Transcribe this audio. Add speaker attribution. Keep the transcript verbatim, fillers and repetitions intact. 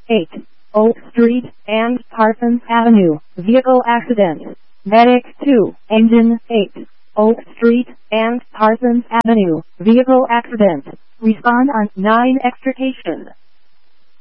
Speaker 1: eight, Oak Street and Parsons Avenue, vehicle accident. Medic two, Engine eight, Oak Street and Parsons Avenue, vehicle accident. Respond on nine extrication.